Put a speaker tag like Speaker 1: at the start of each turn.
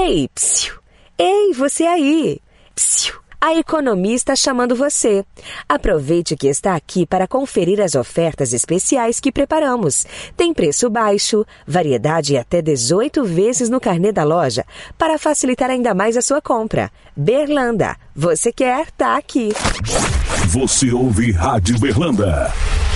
Speaker 1: Ei, psiu! Ei, você aí! Psiu! A Economia está chamando você. Aproveite que está aqui para conferir as ofertas especiais que preparamos. Tem preço baixo, variedade e até 18 vezes no carnê da loja, para facilitar ainda mais a sua compra. Berlanda, você quer? Tá aqui.
Speaker 2: Você ouve Rádio Berlanda.